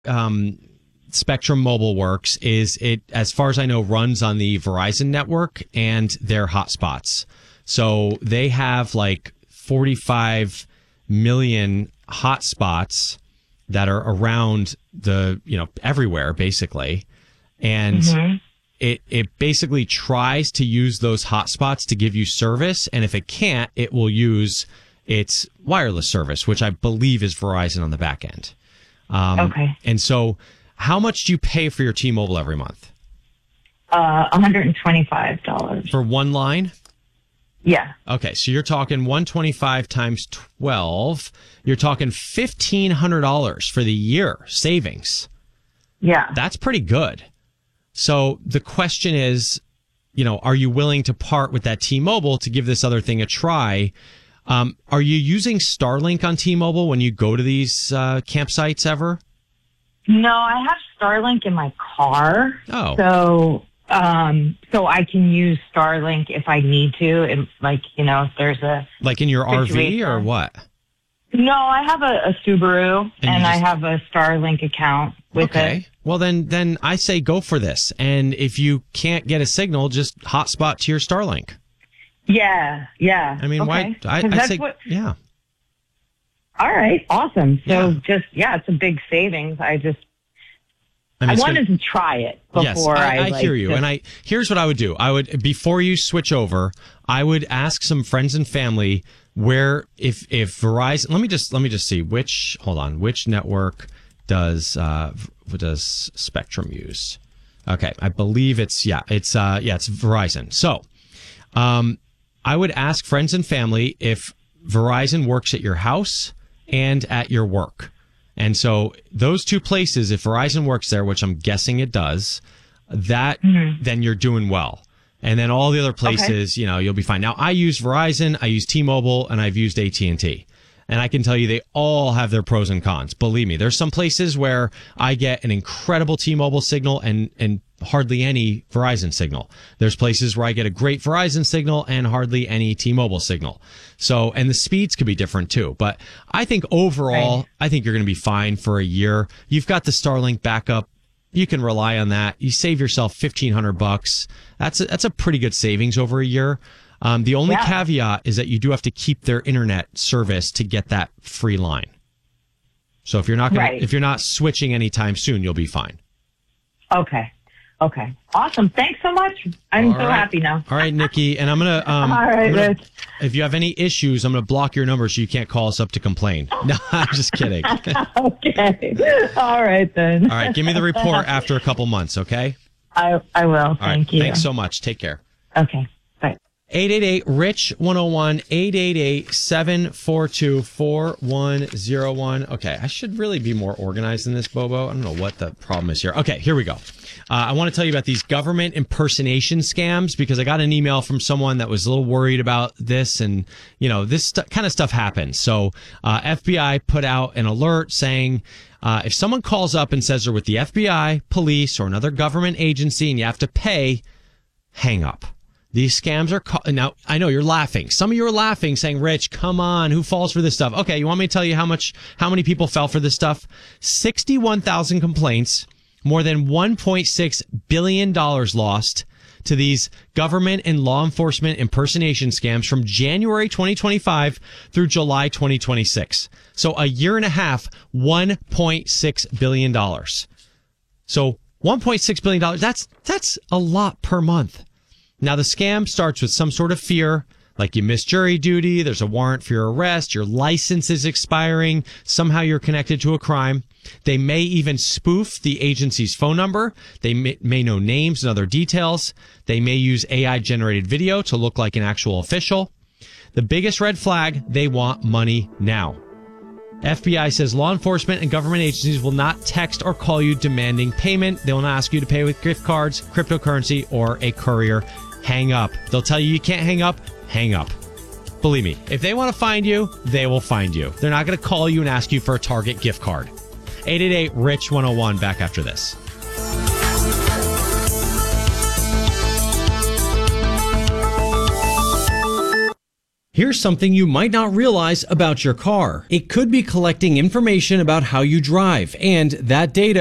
Spectrum Mobile works is it, as far as I know, runs on the Verizon network and their hotspots. So they have like 45 million hotspots that are around everywhere basically. And it basically tries to use those hotspots to give you service. And if it can't, it will use its wireless service, which I believe is Verizon on the back end. Okay. And so how much do you pay for your T-Mobile every month? $125. For one line? Yeah. Okay, so you're talking 125 times 12. You're talking $1,500 for the year savings. Yeah. That's pretty good. So the question is, are you willing to part with that T-Mobile to give this other thing a try? Are you using Starlink on T-Mobile when you go to these campsites ever? No, I have Starlink in my car. Oh. So I can use Starlink if I need to. And if there's a... Like in your situation. RV or what? No, I have a Subaru and I have a Starlink account with it. Well, then I say go for this. And if you can't get a signal, just hotspot to your Starlink. Yeah. I mean, okay. why? I say, yeah. All right. Awesome. So it's a big savings. I wanted to try it before I hear you. And here's what I would do. I would, before you switch over, I would ask some friends and family where, if Verizon, let me just see which network does Spectrum use? Okay. I believe it's Verizon. So, I would ask friends and family if Verizon works at your house and at your work. And so those two places, if Verizon works there, which I'm guessing it does, then you're doing well. And then all the other places, you'll be fine. Now, I use Verizon, I use T-Mobile, and I've used AT&T. And I can tell you they all have their pros and cons. Believe me, there's some places where I get an incredible T-Mobile signal and hardly any Verizon signal. There's places where I get a great Verizon signal and hardly any T-Mobile signal. So, and the speeds could be different too. But I think overall, I think you're going to be fine for a year. You've got the Starlink backup. You can rely on that. You save yourself $1,500. That's a pretty good savings over a year. The only caveat is that you do have to keep their internet service to get that free line. So if you're not switching anytime soon, you'll be fine. Okay. Awesome. Thanks so much. I'm happy now. All right, Nikki. And I'm going to, all right, Rich. If you have any issues, I'm going to block your number so you can't call us up to complain. No, I'm just kidding. Okay. All right, then. All right. Give me the report after a couple months. Okay. I will. Thank you. Thanks so much. Take care. Okay. 888-RICH-101, 888-742-4101. Okay, I should really be more organized than this, Bobo. I don't know what the problem is here. Okay, here we go. I want to tell you about these government impersonation scams because I got an email from someone that was a little worried about this, and, this kind of stuff happens. So FBI put out an alert saying if someone calls up and says they're with the FBI, police, or another government agency and you have to pay, hang up. These scams are now, I know you're laughing. Some of you are laughing saying, Rich, come on, who falls for this stuff? Okay, you want me to tell you how many people fell for this stuff? 61,000 complaints, more than $1.6 billion lost to these government and law enforcement impersonation scams from January 2025 through July 2026. So a year and a half, $1.6 billion. So $1.6 billion, that's a lot per month. Now, the scam starts with some sort of fear, like you missed jury duty, there's a warrant for your arrest, your license is expiring, somehow you're connected to a crime. They may even spoof the agency's phone number. They may know names and other details. They may use AI-generated video to look like an actual official. The biggest red flag, they want money now. FBI says law enforcement and government agencies will not text or call you demanding payment. They will not ask you to pay with gift cards, cryptocurrency, or a courier. Hang up. They'll tell you can't hang up. Hang up. Believe me, if they want to find you, they will find you. They're not going to call you and ask you for a Target gift card. 888-RICH-101. Back after this. Here's something you might not realize about your car. It could be collecting information about how you drive, and that data